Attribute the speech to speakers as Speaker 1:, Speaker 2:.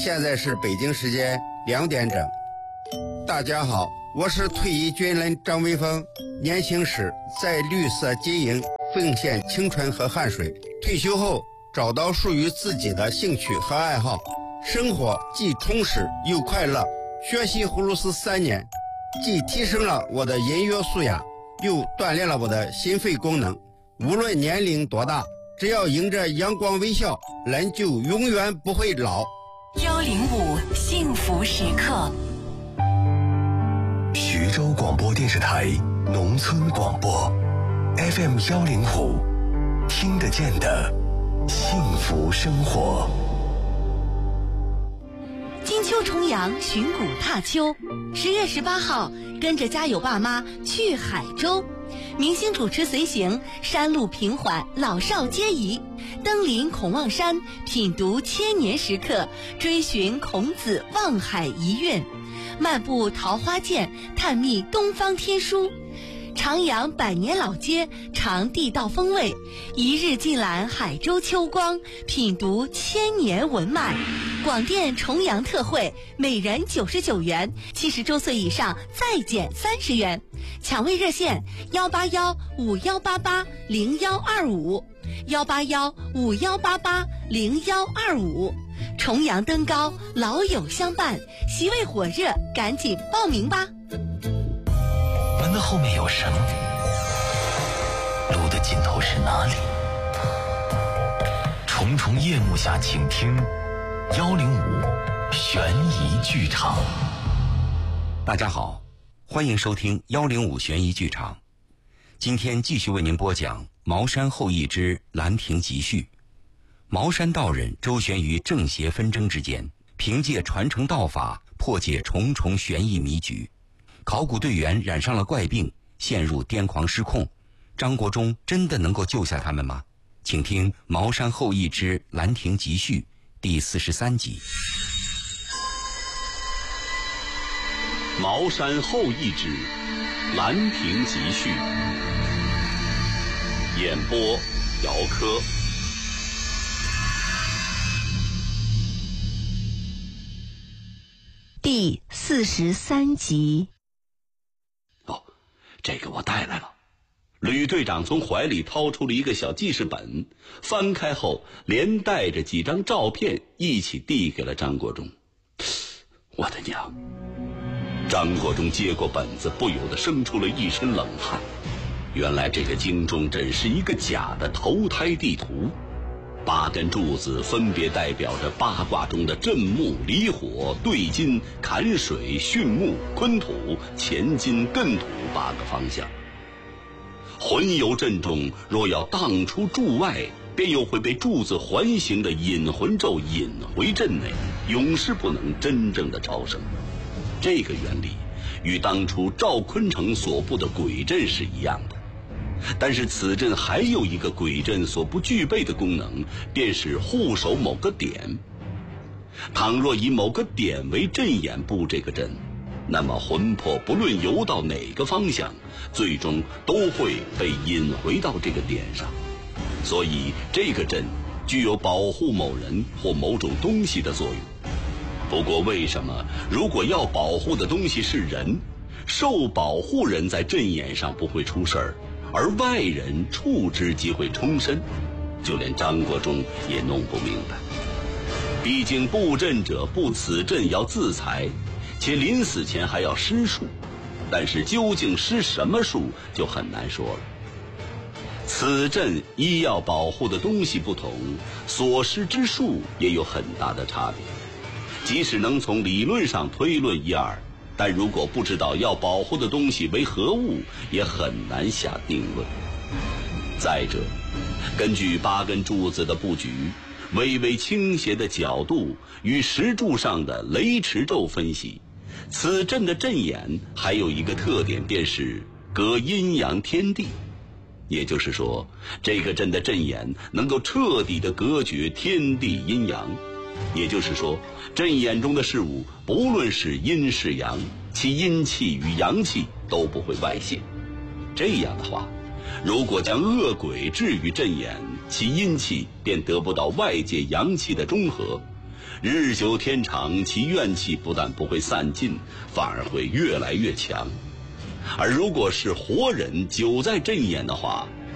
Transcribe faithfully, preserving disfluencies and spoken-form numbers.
Speaker 1: 现在是北京时间两点整。大家好，我是退役军人张威峰。年轻时在绿色经营奉献青春和汗水，退休后找到属于自己的兴趣和爱好，生活既充实又快乐。学习葫芦丝三年，既提升了我的音乐素养，又锻炼了我的心肺功能。无论年龄多大，只要迎着阳光微笑，人就永远不会老。
Speaker 2: 幺零五幸福时刻，
Speaker 3: 徐州广播电视台农村广播 F M 幺零五，听得见的幸福生活。
Speaker 2: 金秋重阳，寻古踏秋。十月十八号，跟着家有爸妈去海州，明星主持随行，山路平缓，老少皆宜。登临孔望山，品读千年石刻，追寻孔子望海遗韵，漫步桃花涧，探秘东方天书。徜徉百年老街，尝地道风味，一日尽览海州秋光，品读千年文脉。广电重阳特惠，每人九十九元，七十周岁以上再减三十元。抢位热线：幺八幺五幺八八零幺二五，幺八幺五幺八八零幺二五。重阳登高，老友相伴，席位火热，赶紧报名吧。
Speaker 3: 门的后面有什么？路的尽头是哪里？重重夜幕下，请听幺零五悬疑剧场。
Speaker 4: 大家好，欢迎收听幺零五悬疑剧场。今天继续为您播讲《茅山后裔之兰亭集序》。茅山道人周旋于正邪纷争之间，凭借传承道法破解重重悬疑迷局。考古队员染上了怪病，陷入癫狂失控，张国忠真的能够救下他们吗？请听《茅山后裔之兰亭集序》第四十三集。
Speaker 5: 茅山后裔之兰亭集序，演播姚科。
Speaker 2: 第四十三集。
Speaker 5: 哦，这个我带来了。吕队长从怀里掏出了一个小记事本，翻开后连带着几张照片一起递给了张国忠。我的娘！张国忠接过本子，不由得生出了一身冷汗。原来这个京中镇是一个假的投胎地图，八根柱子分别代表着八卦中的震木、离火、兑金、坎水、巽木、坤土、乾金、艮土八个方向。魂游阵中若要荡出柱外，便又会被柱子环形的引魂咒引回阵内，永世不能真正的超生。这个原理与当初赵坤成所布的鬼阵是一样的，但是此阵还有一个鬼阵所不具备的功能，便是护守某个点。倘若以某个点为阵眼布这个阵，那么魂魄不论游到哪个方向，最终都会被引回到这个点上。所以这个阵具有保护某人或某种东西的作用。不过为什么如果要保护的东西是人，受保护人在阵眼上不会出事儿，而外人触之即会冲身？就连张国忠也弄不明白。毕竟布阵者布此阵要自裁，且临死前还要施术，但是究竟施什么术就很难说了。此阵依要保护的东西不同，所施之术也有很大的差别。即使能从理论上推论一二，但如果不知道要保护的东西为何物，也很难下定论。再者，根据八根柱子的布局，微微倾斜的角度与石柱上的雷池咒分析，此阵的阵眼还有一个特点，便是隔阴阳天地。也就是说，这个阵的阵眼能够彻底的隔绝天地阴阳。也就是说，阵眼中的事物不论是阴是阳，其阴气与阳气都不会外泄。这样的话，如果将恶鬼置于阵眼，其阴气便得不到外界阳气的中和， 日久天长，其怨气不但不会散尽，反而会越来越强。而如果是活人久在阵眼的话，